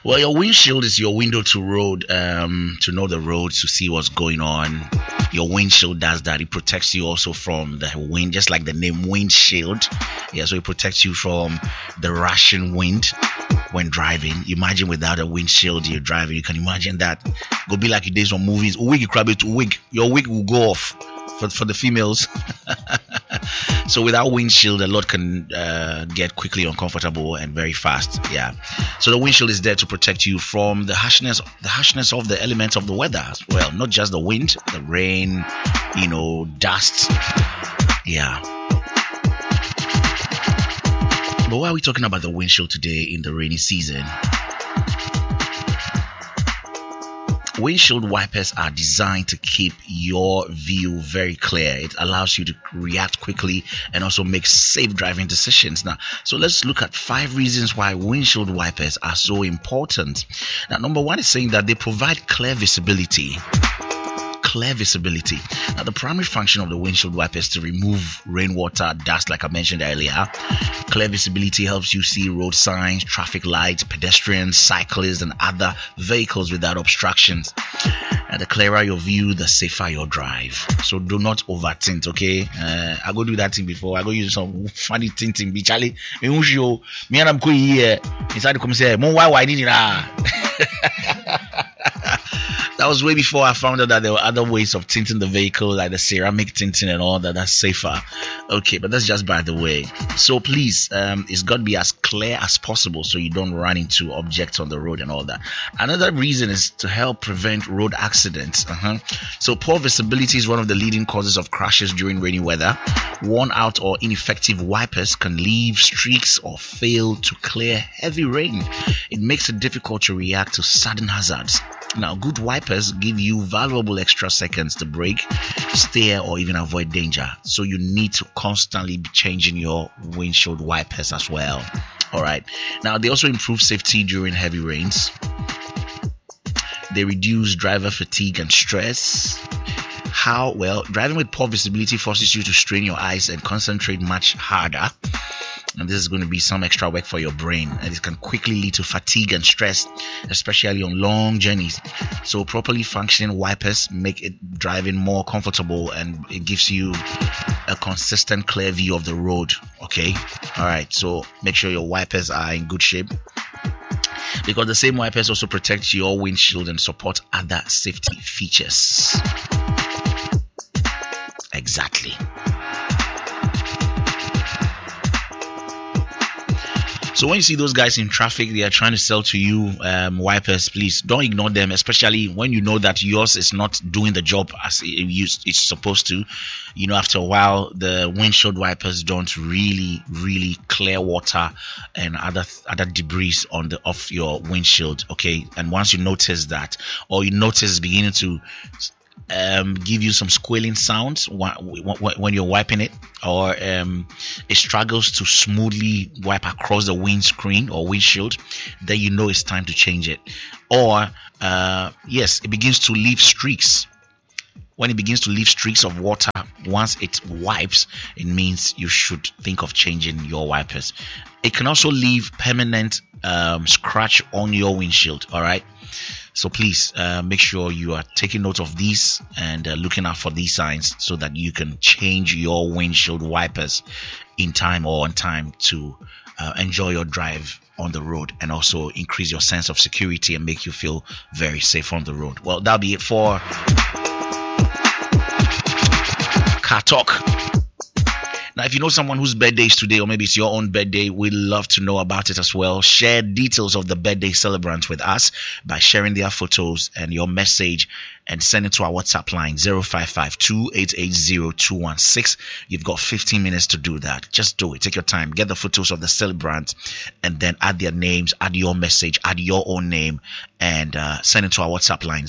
Well, your windshield is your window to road, to know the road, to see what's going on. Your windshield does that. It protects you also from the wind, just like the name windshield. Yeah, so it protects you from the rushing wind when driving. Imagine without a windshield you're driving. You can imagine that. Go be like it days on movies. Wig, you grab it, wig. Your wig will go off for the females. So without windshield, a lot can get quickly uncomfortable and very fast. Yeah. So the windshield is there to protect you from the harshness of the elements of the weather as well. Not just the wind, the rain, dust. Yeah. But why are we talking about the windshield today in the rainy season? Windshield wipers are designed to keep your view very clear. It allows you to react quickly and also make safe driving decisions. Now, so let's look at 5 reasons why windshield wipers are so important. Now, number 1 is saying that they provide clear visibility. Now, the primary function of the windshield wiper is to remove rainwater, dust, like I mentioned earlier. Clear visibility helps you see road signs, traffic lights, pedestrians, cyclists, and other vehicles without obstructions. And the clearer your view, the safer your drive. So do not overtint, okay? I go do that thing before. I go use some funny tinting. Be Charlie, me and I'm going here inside the commentary. Why did it? That was way before I found out that there were other ways of tinting the vehicle, like the ceramic tinting and all that. That's safer. Okay, but that's just by the way. So please, it's got to be as clear as possible so you don't run into objects on the road and all that. Another reason is to help prevent road accidents. So poor visibility is one of the leading causes of crashes during rainy weather. Worn out or ineffective wipers can leave streaks or fail to clear heavy rain. It makes it difficult to react to sudden hazards. Now, good wipers give you valuable extra seconds to brake, steer, or even avoid danger. So you need to constantly be changing your windshield wipers as well. All right. Now, they also improve safety during heavy rains. They reduce driver fatigue and stress. How? Well, driving with poor visibility forces you to strain your eyes and concentrate much harder. And this is going to be some extra work for your brain, and it can quickly lead to fatigue and stress, especially on long journeys. So properly functioning wipers make it driving more comfortable, and it gives you a consistent, clear view of the road. Okay, all right, so make sure your wipers are in good shape, because the same wipers also protect your windshield and support other safety features. Exactly. So when you see those guys in traffic, they are trying to sell to you wipers, please don't ignore them, especially when you know that yours is not doing the job as it's supposed to. After a while, the windshield wipers don't really clear water and other debris off your windshield. Okay, and once you notice that, or you notice beginning to give you some squealing sounds when you're wiping it, or it struggles to smoothly wipe across the windscreen or windshield, then you know it's time to change it. Or yes, it begins to leave streaks. When it begins to leave streaks of water once it wipes, it means you should think of changing your wipers. It can also leave permanent scratch on your windshield. All right, so please make sure you are taking note of these and looking out for these signs so that you can change your windshield wipers in time or on time to enjoy your drive on the road, and also increase your sense of security and make you feel very safe on the road. Well, that'll be it for Car Talk. Now, if you know someone whose birthday is today, or maybe it's your own birthday, we'd love to know about it as well. Share details of the birthday celebrant with us by sharing their photos and your message, and send it to our WhatsApp line 0552880216. You've got 15 minutes to do that. Just do it. Take your time. Get the photos of the celebrant, and then add their names, add your message, add your own name, and send it to our WhatsApp line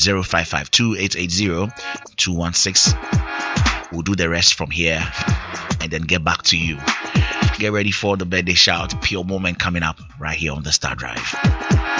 0552880216. We'll do the rest from here and then get back to you. Get ready for the birthday shout, pure moment coming up right here on the Star Drive.